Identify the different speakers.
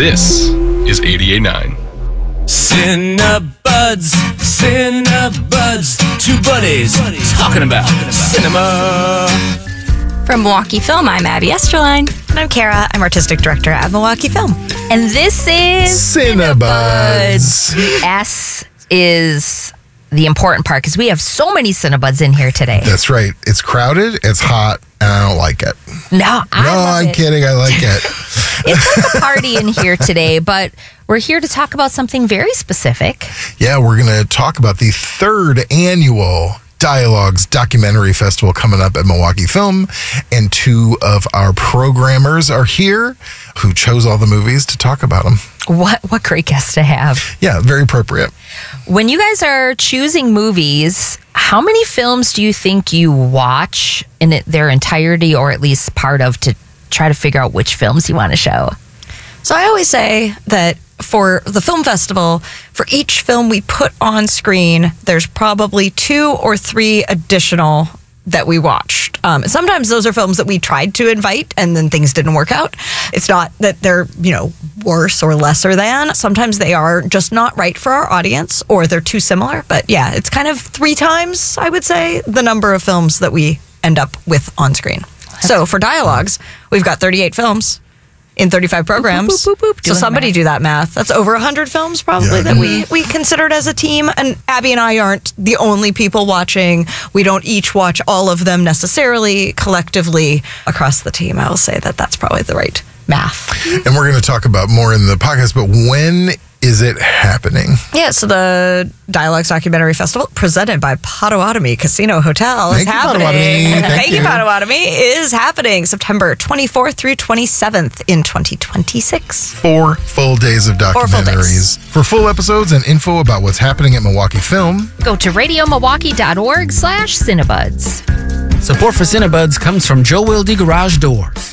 Speaker 1: This is 88.9.
Speaker 2: Cinebuds, two buddies talking about cinema.
Speaker 3: From Milwaukee Film, I'm Abby Esterline.
Speaker 4: And I'm Kara. I'm Artistic Director at Milwaukee Film.
Speaker 3: And this is
Speaker 5: Cinebuds.
Speaker 3: S is the important part because we have so many Cinebuds in here today.
Speaker 5: That's right. It's crowded, it's hot, and I don't like it.
Speaker 3: I'm
Speaker 5: kidding. I like it.
Speaker 3: It's like a party in here today, but we're here to talk about something very specific.
Speaker 5: Yeah, we're going to talk about the third annual Dialogues Documentary Festival coming up at Milwaukee Film, and two of our programmers are here who chose all the movies to talk about them.
Speaker 3: What great guests to have.
Speaker 5: Yeah, very appropriate.
Speaker 3: When you guys are choosing movies, how many films do you think you watch in their entirety, or at least part of, to try to figure out which films you want to show?
Speaker 4: So I always say that for the film festival, for each film we put on screen, there's probably 2 or 3 additional that we watched. Sometimes those are films that we tried to invite and then things didn't work out. It's not that they're, worse or lesser than. Sometimes they are just not right for our audience, or they're too similar. But yeah, it's kind of 3 times, I would say, the number of films that we end up with on screen. So for Dialogues, we've got 38 films in 35 programs.
Speaker 3: Boop, boop, boop, boop.
Speaker 4: So somebody do that math. That's over 100 films probably that we considered as a team. And Abby and I aren't the only people watching. We don't each watch all of them necessarily. Collectively across the team, I will say that that's probably the right math.
Speaker 5: And we're going to talk about more in the podcast, but when is it happening?
Speaker 4: Yeah, so the Dialogues Documentary Festival, presented by Potawatomi Casino Hotel, is happening. Thank you, Potawatomi. Is happening September 24th through 27th in 2026.
Speaker 5: 4 full days of documentaries. For full episodes and info about what's happening at Milwaukee Film,
Speaker 3: Go to radiomilwaukee.org/Cinebuds.
Speaker 2: Support for Cinebuds comes from Joe Wilde Garage Doors.